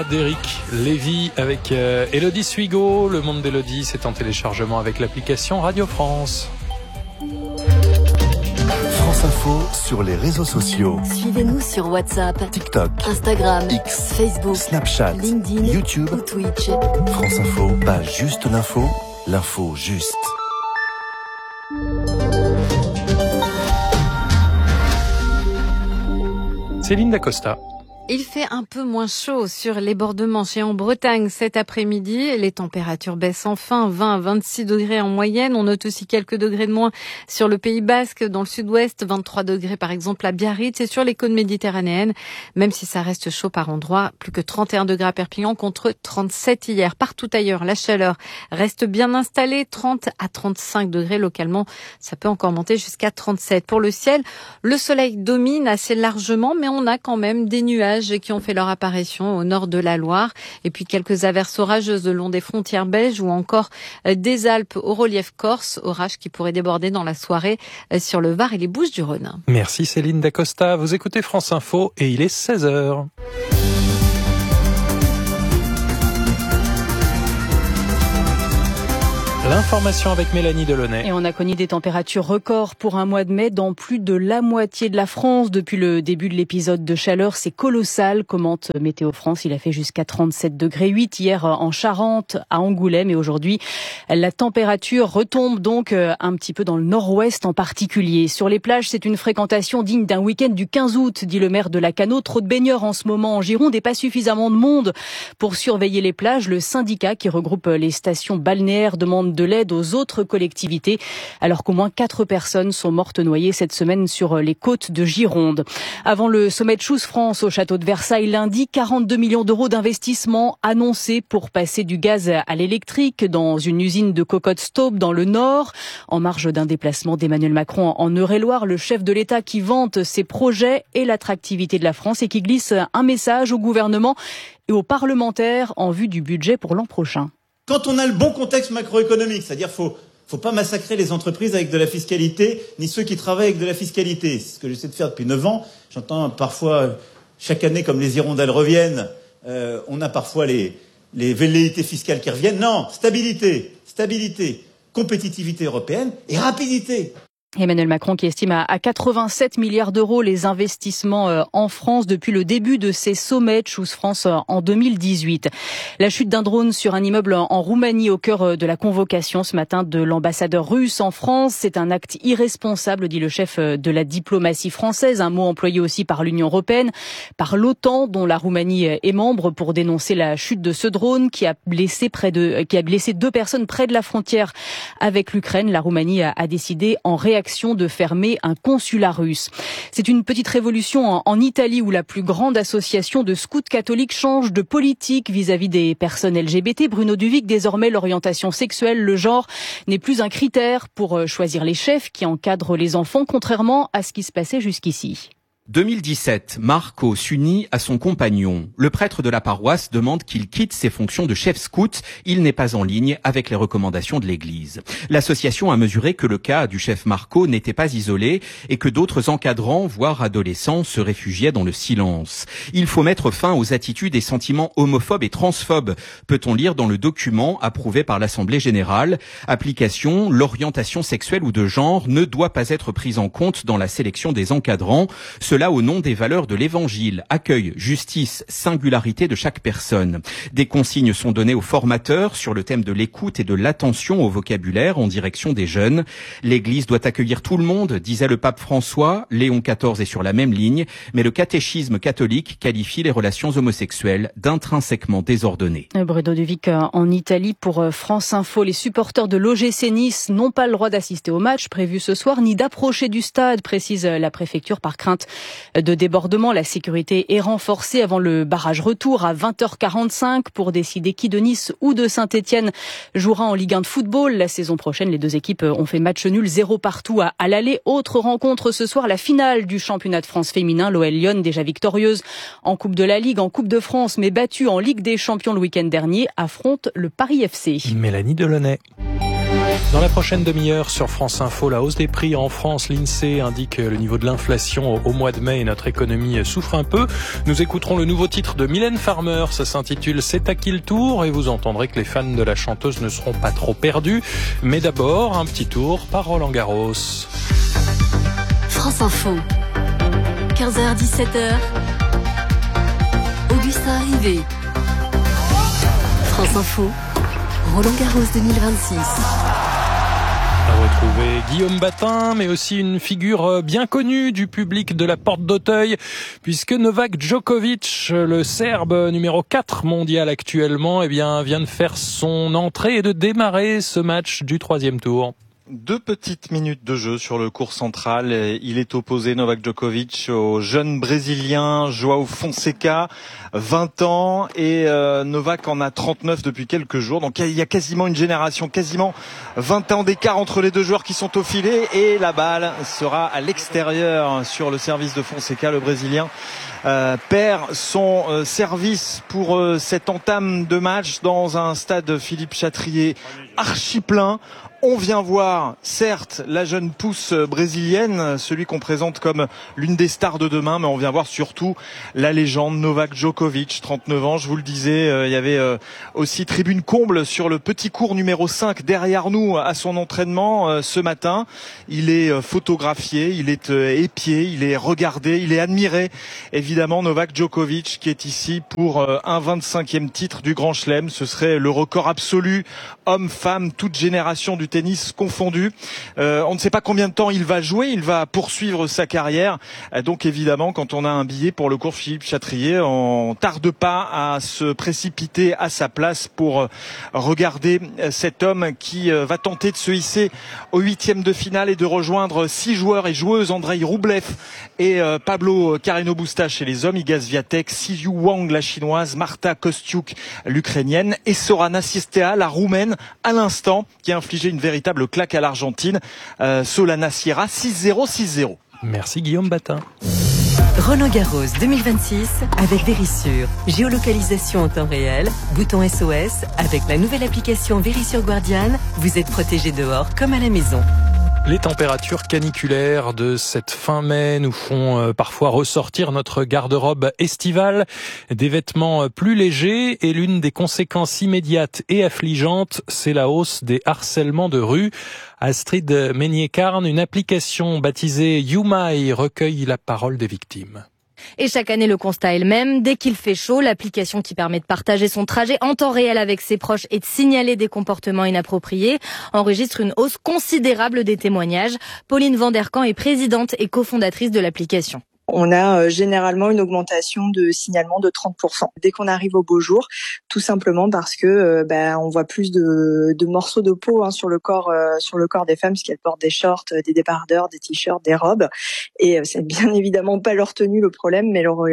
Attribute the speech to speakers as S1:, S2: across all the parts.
S1: D'Éric Lévy avec Élodie Suigo. Le monde d'Élodie, c'est en téléchargement avec l'application Radio France.
S2: France Info sur les réseaux sociaux.
S3: Suivez-nous sur WhatsApp,
S2: TikTok,
S3: Instagram,
S2: X,
S3: Facebook,
S2: Snapchat,
S3: LinkedIn,
S2: YouTube
S3: ou Twitch.
S2: France Info, pas juste l'info, l'info juste.
S1: Céline Dacosta.
S4: Il fait un peu moins chaud sur les bords de Manche et en Bretagne cet après-midi. Les températures baissent enfin, 20 à 26 degrés en moyenne. On note aussi quelques degrés de moins sur le Pays Basque, dans le sud-ouest, 23 degrés par exemple à Biarritz et sur les côtes méditerranéennes. Même si ça reste chaud par endroits, plus que 31 degrés à Perpignan contre 37 hier. Partout ailleurs, la chaleur reste bien installée, 30 à 35 degrés localement. Ça peut encore monter jusqu'à 37. Pour le ciel, le soleil domine assez largement, mais on a quand même des nuages qui ont fait leur apparition au nord de la Loire et puis quelques averses orageuses le long des frontières belges ou encore des Alpes au relief corse, orages qui pourraient déborder dans la soirée sur le Var et les Bouches-du-Rhône.
S1: Merci Céline Dacosta. Vous écoutez France Info et il est 16h. L'information avec Mélanie Delaunay.
S5: Et on a connu des températures records pour un mois de mai dans plus de la moitié de la France. Depuis le début de l'épisode de chaleur, c'est colossal, commente Météo France. Il a fait jusqu'à 37,8 degrés hier en Charente, à Angoulême. Et aujourd'hui, la température retombe donc un petit peu dans le nord-ouest en particulier. Sur les plages, c'est une fréquentation digne d'un week-end du 15 août, dit le maire de Lacanau. Trop de baigneurs en ce moment en Gironde et pas suffisamment de monde pour surveiller les plages. Le syndicat qui regroupe les stations balnéaires demande de l'aide aux autres collectivités, alors qu'au moins 4 personnes sont mortes noyées cette semaine sur les côtes de Gironde. Avant le sommet de Choose France au château de Versailles lundi, 42 millions d'euros d'investissement annoncés pour passer du gaz à l'électrique dans une usine de cocotte-staupe dans le Nord. En marge d'un déplacement d'Emmanuel Macron en Eure-et-Loire, le chef de l'État qui vante ses projets et l'attractivité de la France et qui glisse un message au gouvernement et aux parlementaires en vue du budget pour l'an prochain.
S6: Quand on a le bon contexte macroéconomique, c'est-à-dire faut pas massacrer les entreprises avec de la fiscalité, ni ceux qui travaillent avec de la fiscalité. C'est ce que j'essaie de faire depuis 9 ans. J'entends parfois, chaque année, comme les hirondelles reviennent, on a parfois les velléités fiscales qui reviennent. Non, stabilité, compétitivité européenne et rapidité.
S5: Emmanuel Macron qui estime à 87 milliards d'euros les investissements en France depuis le début de ces sommets de Choose France en 2018. La chute d'un drone sur un immeuble en Roumanie au cœur de la convocation ce matin de l'ambassadeur russe en France, c'est un acte irresponsable, dit le chef de la diplomatie française, un mot employé aussi par l'Union européenne, par l'OTAN dont la Roumanie est membre, pour dénoncer la chute de ce drone qui a blessé 2 personnes près de la frontière avec l'Ukraine. La Roumanie a décidé en réaction de fermer un consulat russe. C'est une petite révolution en Italie où la plus grande association de scouts catholiques change de politique vis-à-vis des personnes LGBT. Bruno Duvic, désormais l'orientation sexuelle, le genre, n'est plus un critère pour choisir les chefs qui encadrent les enfants, contrairement à ce qui se passait jusqu'ici.
S7: 2017, Marco s'unit à son compagnon. Le prêtre de la paroisse demande qu'il quitte ses fonctions de chef scout. Il n'est pas en ligne avec les recommandations de l'Église. L'association a mesuré que le cas du chef Marco n'était pas isolé et que d'autres encadrants, voire adolescents, se réfugiaient dans le silence. Il faut mettre fin aux attitudes et sentiments homophobes et transphobes, peut-on lire dans le document approuvé par l'Assemblée générale. Application, l'orientation sexuelle ou de genre ne doit pas être prise en compte dans la sélection des encadrants. Cela au nom des valeurs de l'Évangile, accueil, justice, singularité de chaque personne. Des consignes sont données aux formateurs sur le thème de l'écoute et de l'attention au vocabulaire en direction des jeunes. L'Église doit accueillir tout le monde, disait le pape François. Léon XIV est sur la même ligne, mais le catéchisme catholique qualifie les relations homosexuelles d'intrinsèquement désordonnées.
S5: Bruno Duvic en Italie pour France Info. Les supporters de l'OGC Nice n'ont pas le droit d'assister au match prévu ce soir, ni d'approcher du stade, précise la préfecture, par crainte de débordement. La sécurité est renforcée avant le barrage retour à 20h45 pour décider qui de Nice ou de Saint-Etienne jouera en Ligue 1 de football. La saison prochaine, les deux équipes ont fait match nul 0 partout à l'aller. Autre rencontre ce soir, la finale du championnat de France féminin. L'OL Lyon, déjà victorieuse en Coupe de la Ligue, en Coupe de France, mais battue en Ligue des Champions le week-end dernier, affronte le Paris FC.
S1: Mélanie Delaunay. Dans la prochaine demi-heure sur France Info, la hausse des prix en France, l'INSEE indique le niveau de l'inflation au mois de mai et notre économie souffre un peu. Nous écouterons le nouveau titre de Mylène Farmer, ça s'intitule C'est à qui le tour et vous entendrez que les fans de la chanteuse ne seront pas trop perdus. Mais d'abord, un petit tour par Roland Garros.
S3: France Info, 15h-17h, Augustin Rivet. France Info, Roland Garros 2026.
S1: À retrouver Guillaume Batin, mais aussi une figure bien connue du public de la Porte d'Auteuil, puisque Novak Djokovic, le Serbe numéro 4 mondial actuellement, vient de faire son entrée et de démarrer ce match du 3e tour.
S8: 2 petites minutes de jeu sur le court central. Il est opposé, Novak Djokovic, au jeune Brésilien João Fonseca, 20 ans, et Novak en a 39 depuis quelques jours. Donc il y a quasiment une génération, quasiment 20 ans d'écart entre les deux joueurs qui sont au filet, et la balle sera à l'extérieur sur le service de Fonseca. Le Brésilien perd son service pour cette entame de match dans un stade Philippe Chatrier archi plein. On vient voir, certes, la jeune pousse brésilienne, celui qu'on présente comme l'une des stars de demain, mais on vient voir surtout la légende Novak Djokovic, 39 ans. Je vous le disais, il y avait aussi tribune comble sur le petit court numéro 5 derrière nous à son entraînement ce matin. Il est photographié, il est épié, il est regardé, il est admiré. Évidemment, Novak Djokovic qui est ici pour un 25e titre du Grand Chelem. Ce serait le record absolu, homme, femme, toute génération du tennis confondu. On ne sait pas combien de temps il va jouer, il va poursuivre sa carrière. Donc évidemment, quand on a un billet pour le cours Philippe Chatrier, on tarde pas à se précipiter à sa place pour regarder cet homme qui va tenter de se hisser au 8e de finale et de rejoindre 6 joueurs et joueuses, Andrei Roublev et Pablo Carreno Busta chez les hommes, Iga Swiatek, Siyu Wang la chinoise, Marta Kostyuk l'ukrainienne et Sorana Cîrstea la roumaine à l'instant, qui a infligé une véritable claque à l'Argentine. Solana Sierra 6-0, 6-0.
S1: Merci Guillaume Batin.
S9: Roland Garros 2026 avec Verisure. Géolocalisation en temps réel, bouton SOS. Avec la nouvelle application Verisure Guardian, vous êtes protégé dehors comme à la maison.
S1: Les températures caniculaires de cette fin mai nous font parfois ressortir notre garde-robe estivale, des vêtements plus légers, et l'une des conséquences immédiates et affligeantes, c'est la hausse des harcèlements de rue. Astrid Meignier-Carne, une application baptisée YouMy recueille la parole des victimes.
S10: Et chaque année, le constat est le même. Dès qu'il fait chaud, l'application qui permet de partager son trajet en temps réel avec ses proches et de signaler des comportements inappropriés enregistre une hausse considérable des témoignages. Pauline Vanderkamp est présidente et cofondatrice de l'application.
S11: On a généralement une augmentation de signalement de 30% dès qu'on arrive au beau jour, tout simplement parce que on voit plus de morceaux de peau sur le corps des femmes, parce qu'elles portent des shorts, des débardeurs, des t-shirts, des robes, et c'est bien évidemment pas leur tenue le problème, mais le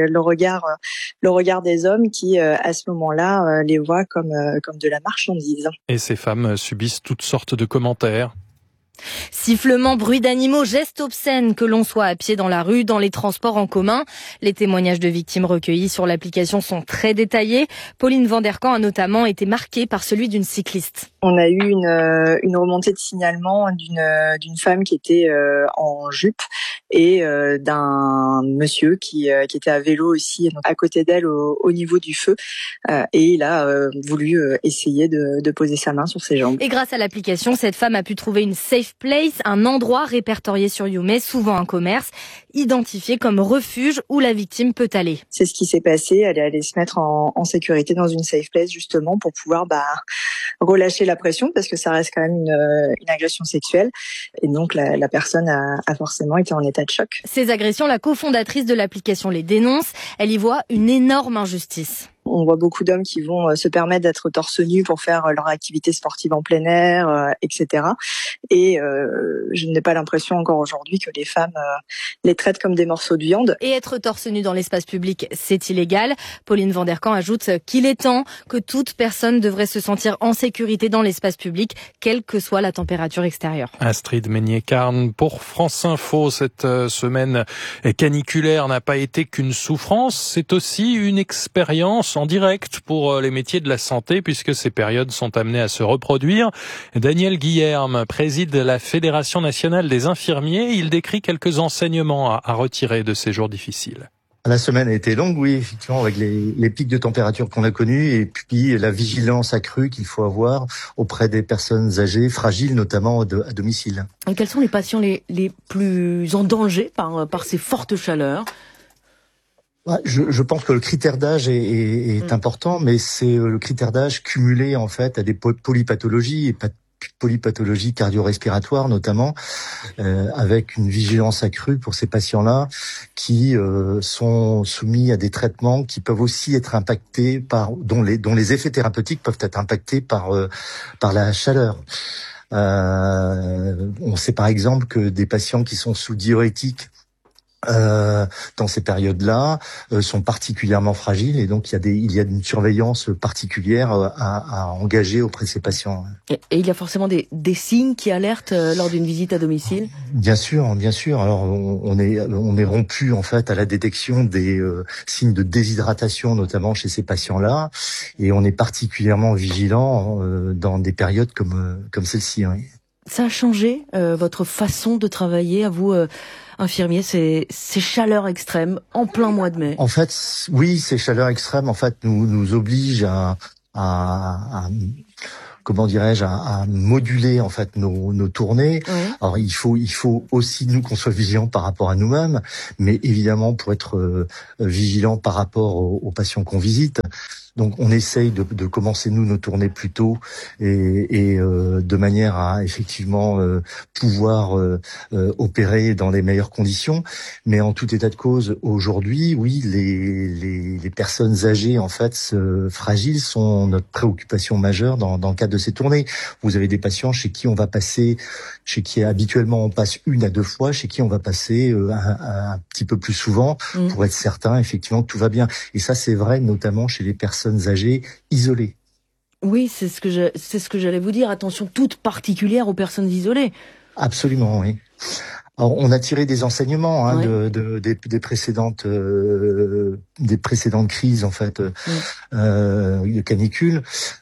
S11: regard des hommes qui à ce moment-là les voient comme de la marchandise.
S1: Et ces femmes subissent toutes sortes de commentaires.
S10: Sifflements, bruits d'animaux, gestes obscènes, que l'on soit à pied dans la rue, dans les transports en commun. Les témoignages de victimes recueillis sur l'application sont très détaillés. Pauline Vanderkamp a notamment été marquée par celui d'une cycliste.
S11: On a eu une remontée de signalement d'une femme qui était en jupe et d'un monsieur qui était à vélo aussi à côté d'elle au niveau du feu, et il a voulu essayer de poser sa main sur ses jambes.
S10: Et grâce à l'application, cette femme a pu trouver une safe place, un endroit répertorié sur YouMy, souvent un commerce, identifié comme refuge où la victime peut aller.
S11: C'est ce qui s'est passé, elle est allée se mettre en sécurité dans une safe place justement pour pouvoir relâcher la pression, parce que ça reste quand même une agression sexuelle, et donc la personne a forcément été en état de choc.
S10: Ces agressions, la cofondatrice de l'application les dénonce, elle y voit une énorme injustice.
S11: On voit beaucoup d'hommes qui vont se permettre d'être torse nu pour faire leur activité sportive en plein air, etc. Et je n'ai pas l'impression encore aujourd'hui que les femmes les traitent comme des morceaux de viande.
S10: Et être torse nu dans l'espace public, c'est illégal. Pauline Vanderkamp ajoute qu'il est temps que toute personne devrait se sentir en sécurité dans l'espace public, quelle que soit la température extérieure.
S1: Astrid Meignier-Carne pour France Info. Cette semaine caniculaire n'a pas été qu'une souffrance, c'est aussi une expérience. en direct pour les métiers de la santé puisque ces périodes sont amenées à se reproduire. Daniel Guillerme préside la Fédération nationale des infirmiers. Il décrit quelques enseignements à retirer de ces jours difficiles.
S12: La semaine a été longue, oui, effectivement, avec les pics de température qu'on a connus et puis la vigilance accrue qu'il faut avoir auprès des personnes âgées, fragiles notamment à domicile.
S13: Et quels sont les patients les plus en danger par ces fortes chaleurs ?
S12: Je pense que le critère d'âge est important, mais c'est le critère d'âge cumulé en fait à des polypathologies et polypathologies cardio-respiratoires notamment, avec une vigilance accrue pour ces patients-là qui sont soumis à des traitements qui peuvent aussi être impactés dont les effets thérapeutiques peuvent être impactés par la chaleur. On sait par exemple que des patients qui sont sous diurétiques dans ces périodes-là sont particulièrement fragiles et donc il y a une surveillance particulière à engager auprès de ces patients.
S13: Et il y a forcément des signes qui alertent lors d'une visite à domicile ?
S12: Bien sûr. Alors on est rompu en fait à la détection des signes de déshydratation notamment chez ces patients-là et on est particulièrement vigilant dans des périodes comme celle-ci. Oui.
S13: Ça a changé votre façon de travailler à vous infirmiers, ces chaleurs extrêmes en plein mois de mai?
S12: En fait, oui, ces chaleurs extrêmes, en fait, nous obligent à comment dirais-je, à moduler en fait nos tournées. Oui. Alors il faut aussi nous qu'on soit vigilants par rapport à nous-mêmes, mais évidemment pour être vigilants par rapport aux patients qu'on visite. Donc on essaye de commencer nos tournées plus tôt et de manière à effectivement pouvoir opérer dans les meilleures conditions. Mais en tout état de cause, aujourd'hui, oui, les personnes âgées en fait fragiles sont notre préoccupation majeure dans le cadre de ces tournées. Vous avez des patients chez qui habituellement on passe 1 à 2 fois, chez qui on va passer un petit peu plus souvent pour être certain effectivement que tout va bien. Et ça c'est vrai notamment chez les personnes âgées isolées.
S13: Oui, c'est ce que j'allais vous dire. Attention toute particulière aux personnes isolées.
S12: Absolument, oui. Alors, on a tiré des enseignements des précédentes crises en fait de canicule.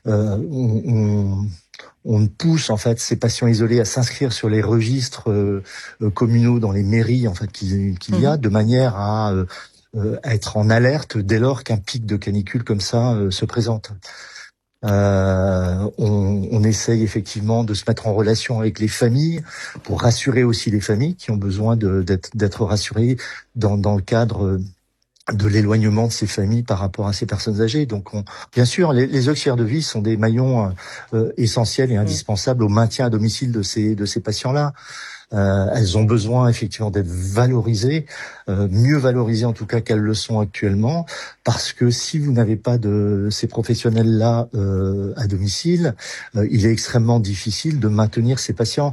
S12: On pousse en fait ces patients isolés à s'inscrire sur les registres communaux dans les mairies en fait qu'il y a, de manière à être en alerte dès lors qu'un pic de canicule comme ça se présente. On essaye effectivement de se mettre en relation avec les familles pour rassurer aussi les familles qui ont besoin d'être rassurées dans le cadre de l'éloignement de ces familles par rapport à ces personnes âgées. Donc, bien sûr, les auxiliaires de vie sont des maillons essentiels et indispensables au maintien à domicile de ces patients-là. Elles ont besoin effectivement d'être valorisées, mieux valorisées en tout cas qu'elles le sont actuellement, parce que si vous n'avez pas de ces professionnels-là à domicile, il est extrêmement difficile de maintenir ces patients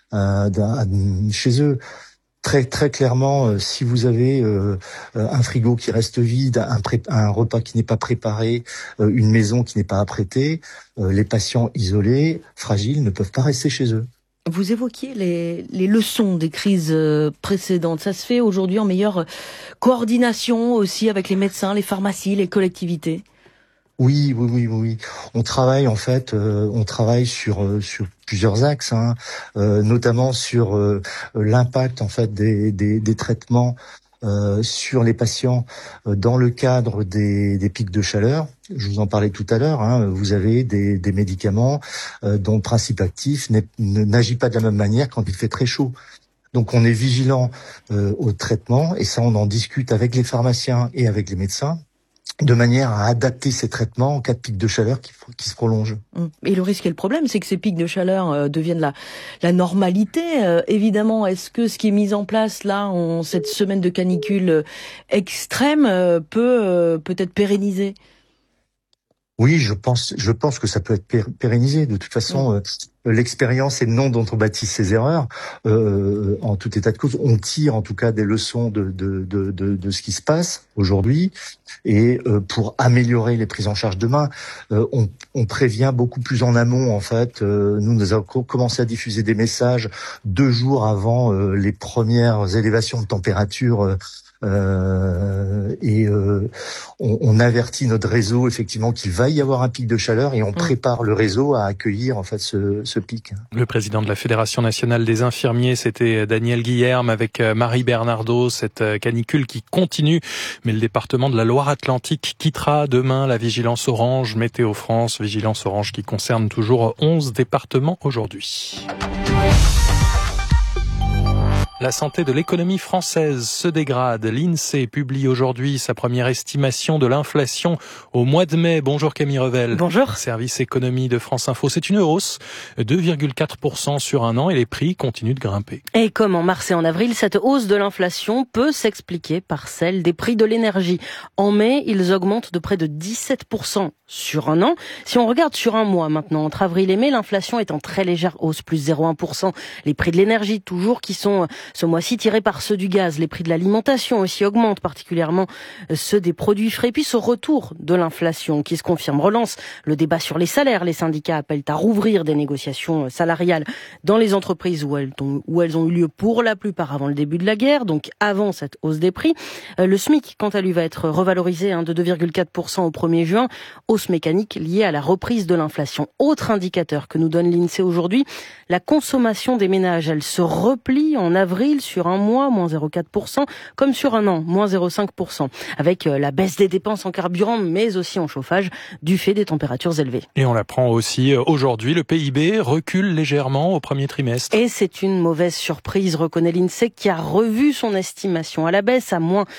S12: chez eux. Très très clairement, si vous avez un frigo qui reste vide, un repas qui n'est pas préparé, une maison qui n'est pas apprêtée, les patients isolés, fragiles, ne peuvent pas rester chez eux.
S13: Vous évoquiez les leçons des crises précédentes. Ça se fait aujourd'hui en meilleure coordination aussi avec les médecins, les pharmacies, les collectivités.
S12: Oui. On travaille en fait, sur plusieurs axes, notamment sur l'impact en fait des traitements sur les patients dans le cadre des pics de chaleur. Je vous en parlais tout à l'heure. Vous avez des médicaments dont le principe actif n'agit pas de la même manière quand il fait très chaud. Donc on est vigilant au traitement et ça on en discute avec les pharmaciens et avec les médecins, de manière à adapter ces traitements en cas de pic de chaleur qui se prolonge.
S13: Et le risque et le problème, c'est que ces pics de chaleur deviennent la normalité. Évidemment, est-ce que ce qui est mis en place là, en cette semaine de canicule extrême, peut être pérennisé ?
S12: Oui, je pense que ça peut être pérennisé. De toute façon, l'expérience est le nom dont on bâtit ses erreurs. En tout état de cause, on tire en tout cas des leçons de ce qui se passe aujourd'hui. Et pour améliorer les prises en charge demain, on prévient beaucoup plus en amont en fait. Nous avons commencé à diffuser des messages 2 jours avant les premières élévations de température On avertit notre réseau effectivement qu'il va y avoir un pic de chaleur et on prépare le réseau à accueillir en fait ce pic.
S1: Le président de la Fédération nationale des infirmiers, c'était Daniel Guilherme avec Marie Bernardo. Cette canicule qui continue, mais le département de la Loire-Atlantique quittera demain la vigilance orange Météo France, vigilance orange qui concerne toujours 11 départements aujourd'hui. La santé de l'économie française se dégrade. L'INSEE publie aujourd'hui sa première estimation de l'inflation au mois de mai. Bonjour Camille Revel.
S5: Bonjour.
S1: Service économie de France Info. C'est une hausse, 2,4% sur un an et les prix continuent de grimper.
S13: Et comme en mars et en avril, cette hausse de l'inflation peut s'expliquer par celle des prix de l'énergie. En mai, ils augmentent de près de 17% sur un an. Si on regarde sur un mois maintenant, entre avril et mai, l'inflation est en très légère hausse, plus 0,1%. Les prix de l'énergie, toujours, qui sont ce mois-ci tirés par ceux du gaz. Les prix de l'alimentation aussi augmentent, particulièrement ceux des produits frais. Puis ce retour de l'inflation qui se confirme relance le débat sur les salaires. Les syndicats appellent à rouvrir des négociations salariales dans les entreprises où elles ont eu lieu pour la plupart avant le début de la guerre, donc avant cette hausse des prix. Le SMIC, quant à lui, va être revalorisé de 2,4% au 1er juin. Hausse mécanique liée à la reprise de l'inflation. Autre indicateur que nous donne l'INSEE aujourd'hui, la consommation des ménages. Elle se replie en avril sur un mois, moins 0,4%, comme sur un an, moins 0,5%, avec la baisse des dépenses en carburant, mais aussi en chauffage, du fait des températures élevées.
S1: Et on l'apprend aussi aujourd'hui, le PIB recule légèrement au premier trimestre.
S13: Et c'est une mauvaise surprise, reconnaît l'INSEE, qui a revu son estimation à la baisse à moins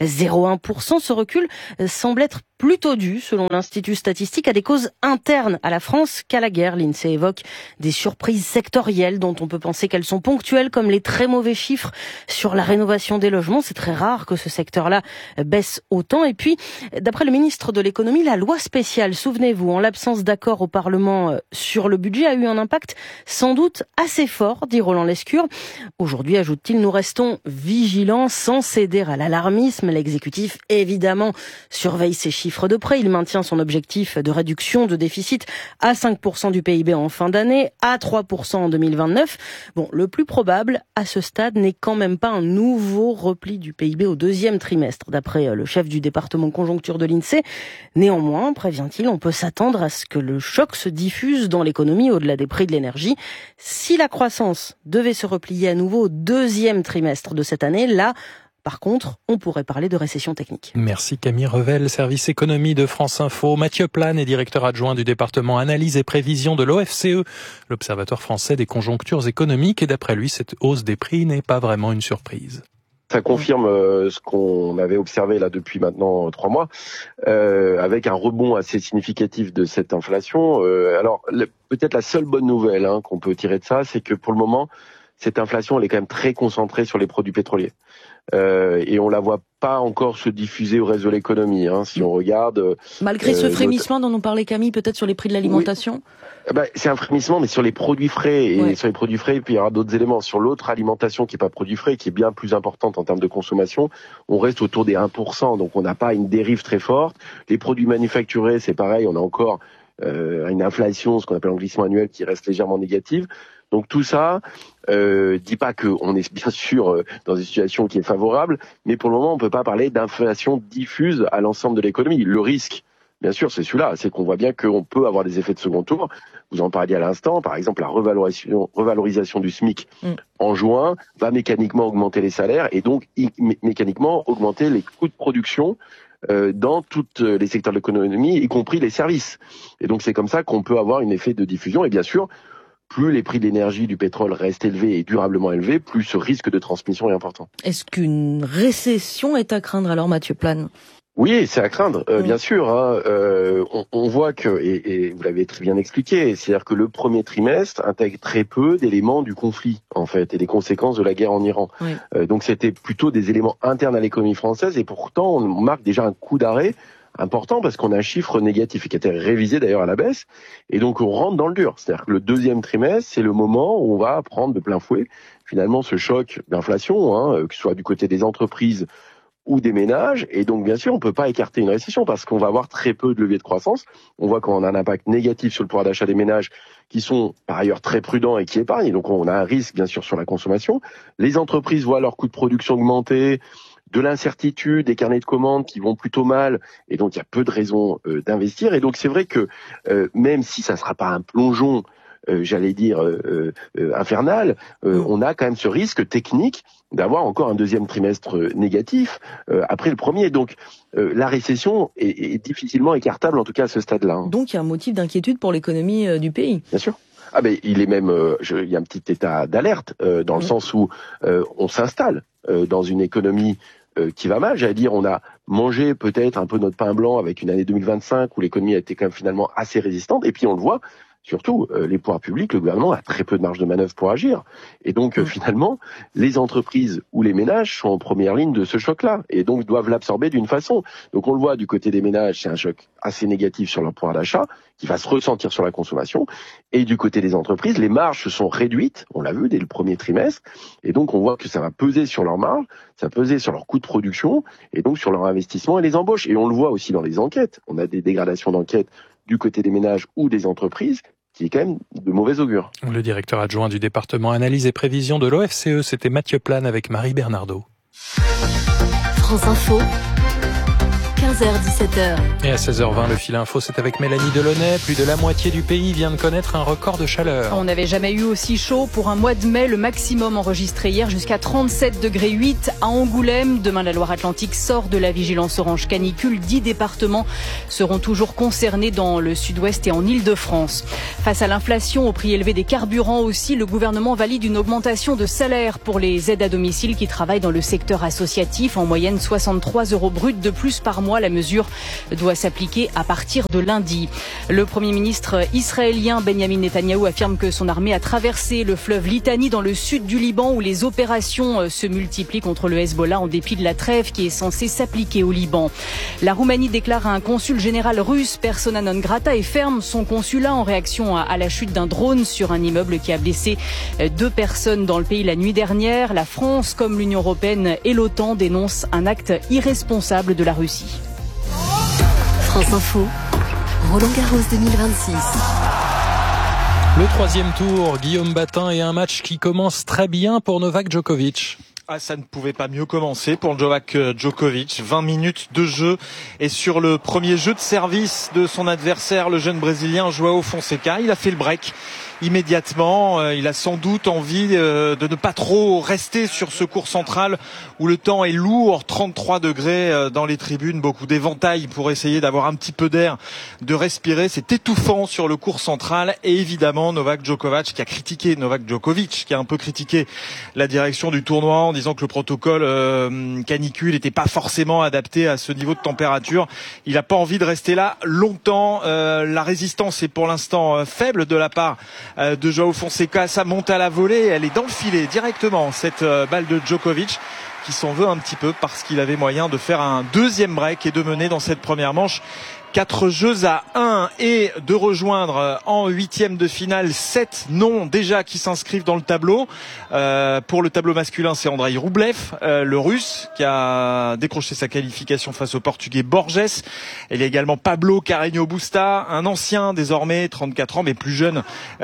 S13: 0,1%. Ce recul semble être plutôt dû, selon l'Institut statistique, à des causes internes à la France qu'à la guerre. L'INSEE évoque des surprises sectorielles dont on peut penser qu'elles sont ponctuelles, comme les très mauvais chiffres sur la rénovation des logements. C'est très rare que ce secteur-là baisse autant. Et puis, d'après le ministre de l'économie, la loi spéciale, souvenez-vous, en l'absence d'accord au Parlement sur le budget, a eu un impact sans doute assez fort, dit Roland Lescure. Aujourd'hui, ajoute-t-il, nous restons vigilants sans céder à l'alarmisme. L'exécutif, évidemment, surveille ces chiffres de près. Il maintient son objectif de réduction de déficit à 5% du PIB en fin d'année, à 3% en 2029. Bon, le plus probable, à ce stade, n'est quand même pas un nouveau repli du PIB au deuxième trimestre, d'après le chef du département conjoncture de l'INSEE. Néanmoins, prévient-il, on peut s'attendre à ce que le choc se diffuse dans l'économie au-delà des prix de l'énergie. Si la croissance devait se replier à nouveau au deuxième trimestre de cette année, là, par contre, on pourrait parler de récession technique.
S1: Merci Camille Revel, service économie de France Info. Mathieu Plane est directeur adjoint du département analyse et prévision de l'OFCE, l'Observatoire français des conjonctures économiques. Et d'après lui, cette hausse des prix n'est pas vraiment une surprise.
S14: Ça confirme ce qu'on avait observé là depuis maintenant 3 mois, avec un rebond assez significatif de cette inflation. Alors peut-être la seule bonne nouvelle qu'on peut tirer de ça, c'est que pour le moment, cette inflation elle est quand même très concentrée sur les produits pétroliers. Et on la voit pas encore se diffuser au reste de l'économie. Si on regarde,
S13: malgré ce frémissement dont nous parlait Camille, peut-être sur les prix de l'alimentation.
S14: Oui. C'est un frémissement, mais sur les produits frais et sur les produits frais, puis il y aura d'autres éléments. Sur l'autre alimentation qui est pas produit frais, qui est bien plus importante en termes de consommation, on reste autour des 1%, donc on n'a pas une dérive très forte. Les produits manufacturés, c'est pareil, on a encore une inflation, ce qu'on appelle un glissement annuel, qui reste légèrement négative. Donc tout ça dit pas qu'on est bien sûr dans une situation qui est favorable, mais pour le moment on peut pas parler d'inflation diffuse à l'ensemble de l'économie. Le risque, bien sûr, c'est celui-là, c'est qu'on voit bien qu'on peut avoir des effets de second tour. Vous en parliez à l'instant, par exemple la revalorisation du SMIC en juin va mécaniquement augmenter les salaires et donc mécaniquement augmenter les coûts de production dans tous les secteurs de l'économie, y compris les services. Et donc c'est comme ça qu'on peut avoir un effet de diffusion. Et bien sûr, plus les prix de l'énergie, du pétrole restent élevés et durablement élevés, plus ce risque de transmission est important.
S13: Est-ce qu'une récession est à craindre alors, Mathieu Plane ?
S14: Oui, c'est à craindre, bien sûr. On voit que, et vous l'avez très bien expliqué, c'est-à-dire que le premier trimestre intègre très peu d'éléments du conflit, en fait, et des conséquences de la guerre en Iran. Oui. Donc c'était plutôt des éléments internes à l'économie française, et pourtant on marque déjà un coup d'arrêt important parce qu'on a un chiffre négatif qui a été révisé d'ailleurs à la baisse, et donc on rentre dans le dur. C'est-à-dire que le deuxième trimestre, c'est le moment où on va prendre de plein fouet finalement ce choc d'inflation, que ce soit du côté des entreprises ou des ménages, et donc bien sûr on peut pas écarter une récession parce qu'on va avoir très peu de levier de croissance. On voit qu'on a un impact négatif sur le pouvoir d'achat des ménages qui sont par ailleurs très prudents et qui épargnent, et donc on a un risque bien sûr sur la consommation. Les entreprises voient leurs coûts de production augmenter, de l'incertitude, des carnets de commandes qui vont plutôt mal, et donc il y a peu de raisons d'investir. Et donc c'est vrai que même si ça sera pas un plongeon, infernal, on a quand même ce risque technique d'avoir encore un deuxième trimestre négatif après le premier. Donc la récession est difficilement écartable, en tout cas à ce stade-là.
S13: Donc il y a un motif d'inquiétude pour l'économie du pays.
S14: Bien sûr. Ah ben il est même, il y a un petit état d'alerte dans le sens où on s'installe dans une économie qui va mal. J'allais dire, on a mangé peut-être un peu notre pain blanc avec une année 2025 où l'économie a été quand même finalement assez résistante. Et puis on le voit, surtout les pouvoirs publics, le gouvernement a très peu de marge de manœuvre pour agir. Et donc finalement, les entreprises ou les ménages sont en première ligne de ce choc-là et donc doivent l'absorber d'une façon. Donc on le voit du côté des ménages, c'est un choc assez négatif sur leur pouvoir d'achat qui va se ressentir sur la consommation. Et du côté des entreprises, les marges se sont réduites, on l'a vu dès le premier trimestre, et donc on voit que ça va peser sur leurs marges, ça va peser sur leurs coûts de production et donc sur leur investissement et les embauches. Et on le voit aussi dans les enquêtes. On a des dégradations d'enquêtes du côté des ménages ou des entreprises, qui est quand même de mauvais augure.
S1: Le directeur adjoint du département analyse et prévision de l'OFCE, c'était Mathieu Plane avec Marie Bernardo.
S3: France Info, 15h-17h.
S1: Et à 16h20, le fil info, c'est avec Mélanie Delaunay. Plus de la moitié du pays vient de connaître un record de chaleur.
S5: On n'avait jamais eu aussi chaud pour un mois de mai. Le maximum enregistré hier jusqu'à 37,8 degrés à Angoulême. Demain, la Loire-Atlantique sort de la vigilance orange canicule. 10 départements seront toujours concernés dans le sud-ouest et en Île-de-France. Face à l'inflation, au prix élevé des carburants aussi, le gouvernement valide une augmentation de salaire pour les aides à domicile qui travaillent dans le secteur associatif. En moyenne, 63 € bruts de plus par mois. La mesure doit s'appliquer à partir de lundi. Le Premier ministre israélien Benjamin Netanyahou affirme que son armée a traversé le fleuve Litani dans le sud du Liban où les opérations se multiplient contre le Hezbollah en dépit de la trêve qui est censée s'appliquer au Liban. La Roumanie déclare à un consul général russe persona non grata et ferme son consulat en réaction à la chute d'un drone sur un immeuble qui a blessé 2 personnes dans le pays la nuit dernière. La France, comme l'Union européenne et l'OTAN, dénoncent un acte irresponsable de la Russie.
S3: France Info, Roland Garros 2026.
S1: Le 3e tour, Guillaume Batin, et un match qui commence très bien pour Novak Djokovic.
S8: Ah, ça ne pouvait pas mieux commencer pour Novak Djokovic. 20 minutes de jeu et sur le premier jeu de service de son adversaire, le jeune Brésilien João Fonseca, il a fait le break immédiatement. Il a sans doute envie de ne pas trop rester sur ce court central où le temps est lourd, 33 degrés dans les tribunes, beaucoup d'éventails pour essayer d'avoir un petit peu d'air, de respirer. C'est étouffant sur le court central et évidemment Novak Djokovic qui a un peu critiqué la direction du tournoi en disant que le protocole canicule n'était pas forcément adapté à ce niveau de température. Il n'a pas envie de rester là longtemps. La résistance est pour l'instant faible de la part de João Fonseca. Ça monte à la volée, elle est dans le filet directement, cette balle de Djokovic qui s'en veut un petit peu parce qu'il avait moyen de faire un deuxième break et de mener dans cette première manche 4-1 et de rejoindre en 8e de finale 7 noms déjà qui s'inscrivent dans le tableau. Pour le tableau masculin, c'est Andrei Roublev, le russe, qui a décroché sa qualification face au portugais Borges. Il y a également Pablo Carreño Busta, un ancien désormais, 34 ans, mais plus jeune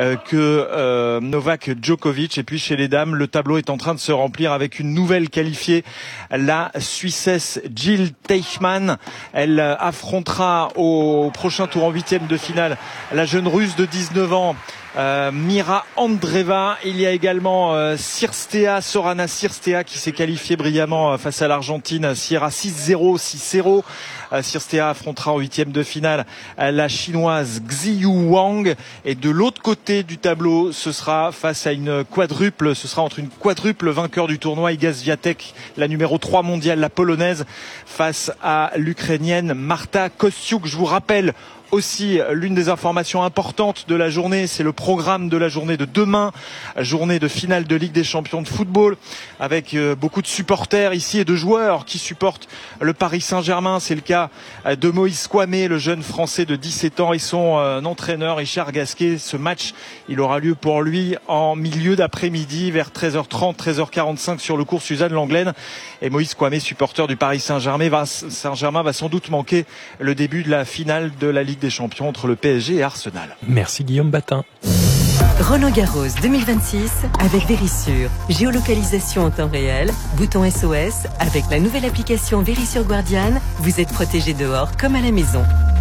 S8: que Novak Djokovic. Et puis chez les dames, le tableau est en train de se remplir avec une nouvelle qualifiée, la Suissesse Jill Teichmann. Elle affrontera au prochain tour en 8e de finale la jeune russe de 19 ans Mira Andreeva. Il y a également Sorana Cirstea qui s'est qualifiée brillamment face à l'Argentine. Sierra 6-0, 6-0. Cirstea affrontera en 8e de finale la chinoise Xiyu Wang. Et de l'autre côté du tableau, ce sera face à une quadruple. Ce sera entre une quadruple vainqueur du tournoi, Iga Swiatek, la numéro 3 mondiale, la polonaise, face à l'Ukrainienne Marta Kostyuk. Je vous rappelle aussi l'une des informations importantes de la journée, c'est le programme de la journée de demain, journée de finale de Ligue des Champions de football, avec beaucoup de supporters ici et de joueurs qui supportent le Paris Saint-Germain. C'est le cas de Moïse Kouamé, le jeune Français de 17 ans, et son entraîneur Richard Gasquet. Ce match, il aura lieu pour lui en milieu d'après-midi, vers 13h30, 13h45 sur le cours Suzanne Lenglen. Et Moïse Kouamé, supporter du Paris Saint-Germain, va sans doute manquer le début de la finale de la Ligue des Champions entre le PSG et Arsenal.
S1: Merci Guillaume Batin.
S9: Roland-Garros 2026 avec Vérissure. Géolocalisation en temps réel, bouton SOS. Avec la nouvelle application Vérissure Guardian, vous êtes protégé dehors comme à la maison.